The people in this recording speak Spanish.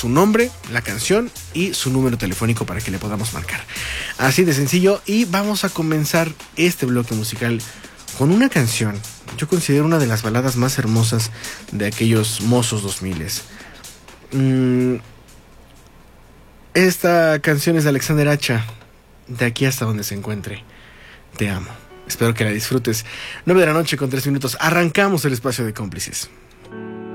su nombre, la canción y su número telefónico para que le podamos marcar. Así de sencillo. Y vamos a comenzar este bloque musical con una canción. Yo considero una de las baladas más hermosas de aquellos mozos 2000. Esta canción es de Alexander Hacha, De aquí hasta donde se encuentre. Te amo. Espero que la disfrutes. 9 de la noche con 3 minutos. Arrancamos el espacio de cómplices.